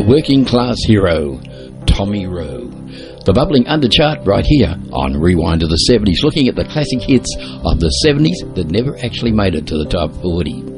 the working class hero, Tommy Rowe. The bubbling underchart right here on Rewind to the 70s, looking at the classic hits of the 70s that never actually made it to the top 40.